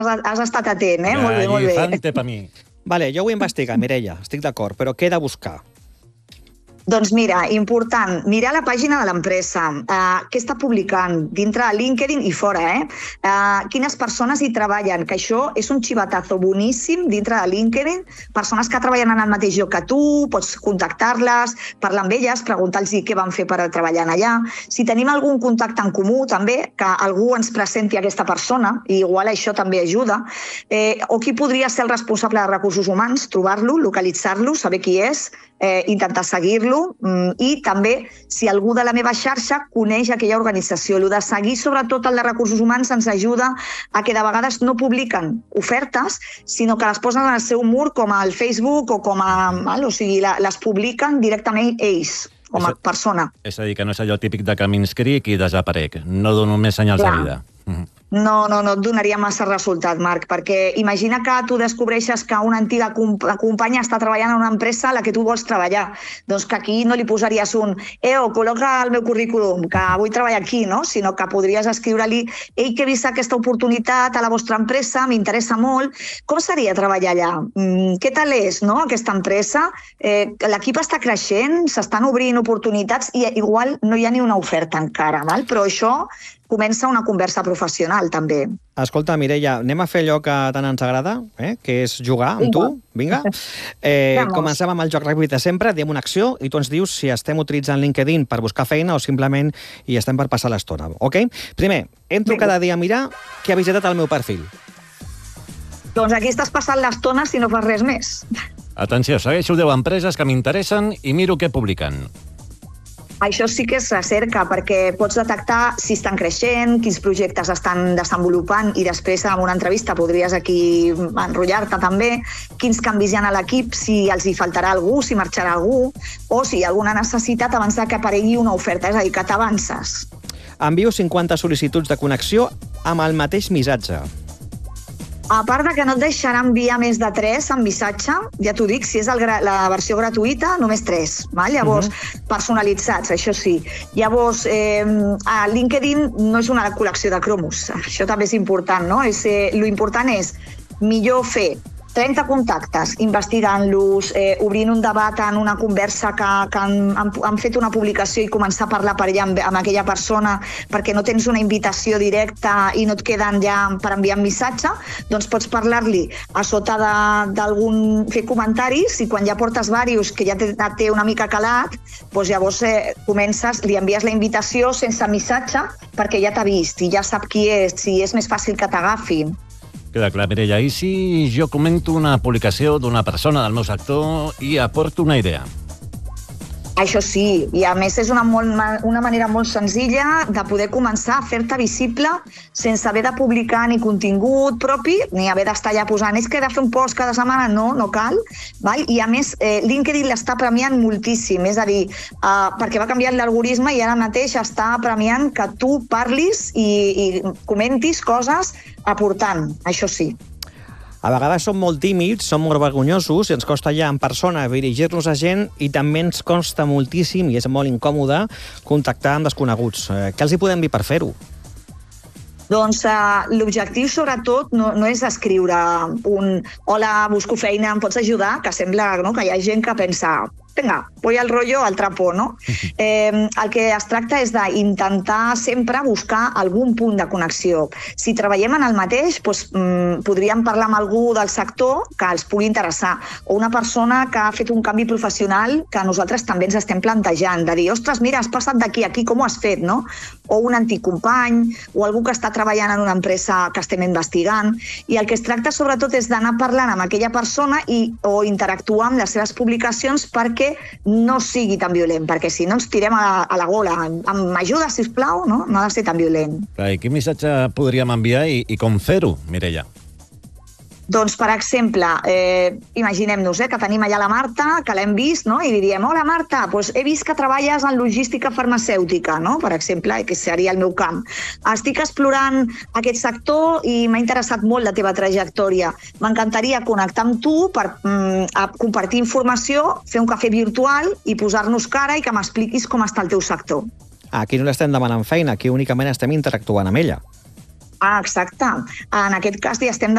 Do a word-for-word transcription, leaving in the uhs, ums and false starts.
has estat atent, eh? Molt bé, molt bé. Galifante per mi. Vale, jo ho he investigat, Mireia, estic d'acord, però què he de buscar? Doncs mira, important, mirar la pàgina de l'empresa, uh, què està publicant dintre de LinkedIn i fora, eh? Uh, quines persones hi treballen, que això és un xivatazo boníssim dintre de LinkedIn, persones que treballen en el mateix lloc que tu, pots contactar-les, parlar amb elles, preguntar-los què van fer per treballar allà. Si tenim algun contacte en comú, també, que algú ens presenti aquesta persona, i igual això també ajuda, eh, o qui podria ser el responsable de recursos humans, trobar-lo, localitzar-lo, saber qui és, eh, intentar seguir-lo, i també si algú de la meva xarxa coneix aquella organització. El de seguir, sobretot el de recursos humans, ens ajuda a que de vegades no publiquen ofertes, sinó que les posen en el seu mur com al Facebook o com a... O sigui, les publiquen directament ells, com a persona. És a dir, que no és allò típic de que m'inscric i desaparec. No dono més senyals de vida. No, no, no et donaria massa resultat, Marc, perquè imagina que tu descobreixes que una antiga companya està treballant en una empresa a la que tu vols treballar. Doncs que aquí no li posaries un «Eo, col·loca el meu currículum, que vull treballar aquí», no? Sinó que podries escriure-li «Ei, que he vist aquesta oportunitat a la vostra empresa, m'interessa molt. Com seria treballar allà? Mm, què tal és, no, aquesta empresa? Eh, l'equip està creixent, s'estan obrint oportunitats i igual no hi ha ni una oferta encara, val? Però això comença una conversa professional, també. Escolta, Mireia, anem a fer allò que tant ens agrada, eh? Que és jugar amb tu. Vinga. Eh, comencem amb el joc ràpid de sempre, diem una acció i tu ens dius si estem utilitzant LinkedIn per buscar feina o simplement hi estem per passar l'estona. Ok? Primer, entro cada dia a mirar qui ha visitat el meu perfil. Doncs aquí estàs passant l'estona si no fas res més. Atenció, segueixo deu empreses que m'interessen i miro què publiquen. Això sí que és recerca, perquè pots detectar si estan creixent, quins projectes estan desenvolupant i després en una entrevista podries aquí enrotllar-te també, quins canvis hi ha a l'equip, si els hi faltarà algú, si marxarà algú, o si hi ha alguna necessitat abans que aparegui una oferta, és a dir, que t'avances. Envio cinquanta sol·licituds de connexió amb el mateix missatge. A part de que no et deixarà enviar més de tres en missatge, ja t'ho dic, si és el, la versió gratuïta, només tres. Val? Llavors, uh-huh. personalitzats, això sí. Llavors, eh, a LinkedIn no és una col·lecció de cromos. Això també és important, no? És, eh, lo important és millor fer trenta contactes, investigant-los, eh, obrint un debat en una conversa que, que han, han, han fet una publicació i començar a parlar per allà amb, amb aquella persona perquè no tens una invitació directa i no et queden ja per enviar un missatge, doncs pots parlar-li a sota d'algun... fer comentaris i quan ja portes diversos que ja té, té una mica calat, doncs llavors eh, comences, li envies la invitació sense missatge perquè ja t'ha vist i ja sap qui és, si és més fàcil que t'agafi. Queda clar, Mireia. I si jo comento una publicació d'una persona del meu sector i aporto una idea? Això sí, i a més és una, molt, una manera molt senzilla de poder començar a fer-te visible sense haver de publicar ni contingut propi, ni haver d'estar allà posant és que he de fer un post cada setmana, no, no cal. Val? I a més, eh, LinkedIn l'està premiant moltíssim, és a dir, eh, perquè va canviar l'algoritme i ara mateix està premiant que tu parlis i, i comentis coses aportant, això sí. A vegades som molt tímids, som molt vergonyosos i ens costa ja en persona dirigir-nos a gent i també ens costa moltíssim i és molt incòmode contactar amb desconeguts. Eh, què els hi podem dir per fer-ho? Doncs uh, l'objectiu, sobretot, no, no és escriure un «Hola, busco feina, em pots ajudar?» que sembla, no?, que hi ha gent que pensa «Vinga, voy al rollo, al trapo», no? Eh, el que es tracta és d'intentar sempre buscar algun punt de connexió. Si treballem en el mateix, doncs, mm, podríem parlar amb algú del sector que els pugui interessar, o una persona que ha fet un canvi professional que nosaltres també ens estem plantejant, de dir «Ostres, mira, has passat d'aquí a aquí, com ho has fet?», no? O un antic company, o algú que està treballant en una empresa que estem investigant, i el que es tracta sobretot és d'anar parlant amb aquella persona i, o interactuar amb les seves publicacions perquè no sigui tan violent, perquè si no ens tirem a la, a la gola. M'ajuda, sisplau, no? No ha de ser tan violent. I quin missatge podríem enviar i, i com fer-ho, Mireia? Doncs, per exemple, eh, imaginem-nos eh, que tenim allà la Marta, que l'hem vist, no? I diríem, hola Marta, doncs he vist que treballes en logística farmacèutica, no? Per exemple, que seria el meu camp. Estic explorant aquest sector i m'ha interessat molt la teva trajectòria. M'encantaria connectar amb tu per mm, a compartir informació, fer un cafè virtual i posar-nos cara i que m'expliquis com està el teu sector. Aquí no l'estem demanant feina, aquí únicament estem interactuant amb ella. Ah, exacte. En aquest cas ja estem